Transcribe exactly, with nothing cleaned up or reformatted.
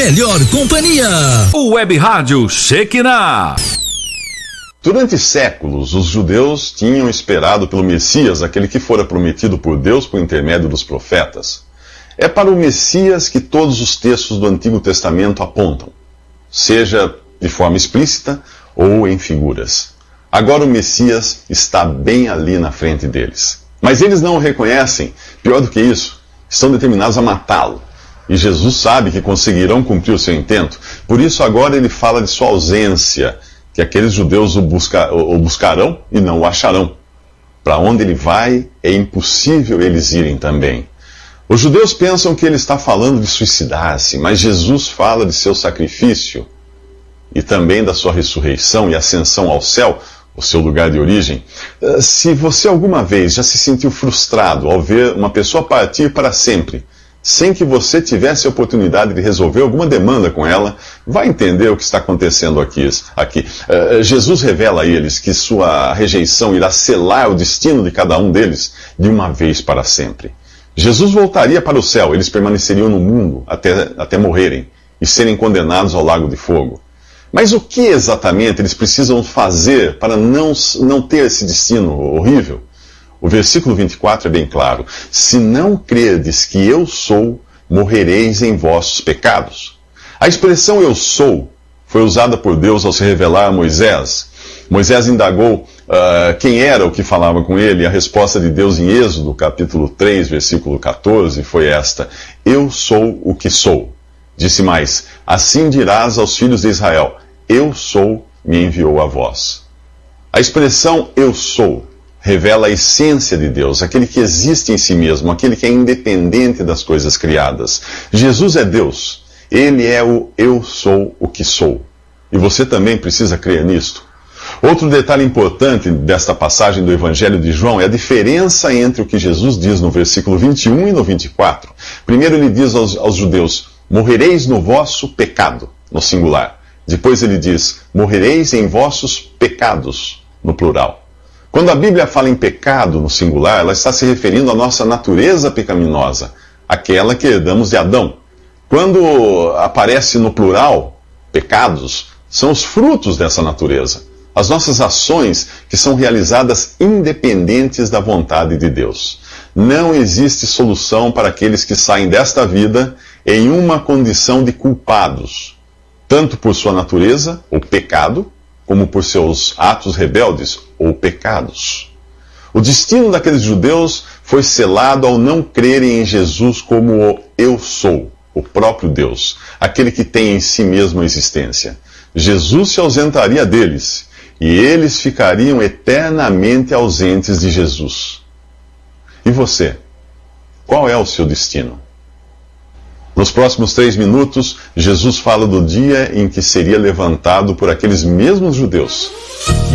Melhor companhia. O Web Rádio Shekinah. Durante séculos, os judeus tinham esperado pelo Messias, aquele que fora prometido por Deus por intermédio dos profetas. É para o Messias que todos os textos do Antigo Testamento apontam, seja de forma explícita ou em figuras. Agora o Messias está bem ali na frente deles. Mas eles não o reconhecem. Pior do que isso, estão determinados a matá-lo. E Jesus sabe que conseguirão cumprir o seu intento. Por isso agora ele fala de sua ausência, que aqueles judeus o, busca, o buscarão e não o acharão. Para onde ele vai, é impossível eles irem também. Os judeus pensam que ele está falando de suicidar-se, mas Jesus fala de seu sacrifício e também da sua ressurreição e ascensão ao céu, o seu lugar de origem. Se você alguma vez já se sentiu frustrado ao ver uma pessoa partir para sempre, sem que você tivesse a oportunidade de resolver alguma demanda com ela, vai entender o que está acontecendo aqui. aqui. Uh, Jesus revela a eles que sua rejeição irá selar o destino de cada um deles de uma vez para sempre. Jesus voltaria para o céu, eles permaneceriam no mundo até, até morrerem e serem condenados ao lago de fogo. Mas o que exatamente eles precisam fazer para não, não ter esse destino horrível? O versículo vinte e quatro é bem claro. Se não crerdes que eu sou, morrereis em vossos pecados. A expressão eu sou foi usada por Deus ao se revelar a Moisés. Moisés indagou uh, quem era o que falava com ele, e a resposta de Deus em Êxodo, capítulo três, versículo catorze, foi esta: eu sou o que sou. Disse mais: assim dirás aos filhos de Israel, eu sou, me enviou a vós. A expressão eu sou revela a essência de Deus, aquele que existe em si mesmo, aquele que é independente das coisas criadas. Jesus é Deus, ele é o eu sou o que sou. E você também precisa crer nisto. Outro detalhe importante desta passagem do Evangelho de João é a diferença entre o que Jesus diz no versículo vinte e um e no vinte e quatro. Primeiro ele diz aos, aos judeus, morrereis no vosso pecado, no singular. Depois ele diz, morrereis em vossos pecados, no plural. Quando a Bíblia fala em pecado no singular, ela está se referindo à nossa natureza pecaminosa, aquela que herdamos de Adão. Quando aparece no plural, pecados, são os frutos dessa natureza. As nossas ações que são realizadas independentes da vontade de Deus. Não existe solução para aqueles que saem desta vida em uma condição de culpados, tanto por sua natureza, ou pecado, como por seus atos rebeldes ou pecados. O destino daqueles judeus foi selado ao não crerem em Jesus como o eu sou, o próprio Deus, aquele que tem em si mesmo a existência. Jesus se ausentaria deles, e eles ficariam eternamente ausentes de Jesus. E você? Qual é o seu destino? Nos próximos três minutos, Jesus fala do dia em que seria levantado por aqueles mesmos judeus.